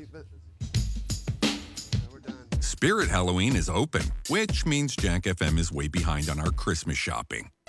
we're done. Spirit Halloween is open, which means Jack FM is way behind on our Christmas shopping.